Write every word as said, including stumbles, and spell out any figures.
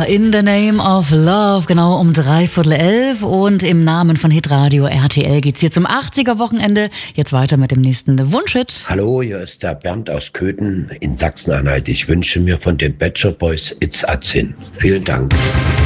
In the Name of Love, genau um dreiviertel elf. Und im Namen von Hitradio R T L geht's hier zum achtziger-Wochenende. Jetzt weiter mit dem nächsten Wunschhit. Hallo, hier ist der Bernd aus Köthen in Sachsen-Anhalt. Ich wünsche mir von den Bad Shop Boys It's a Sin. Vielen Dank.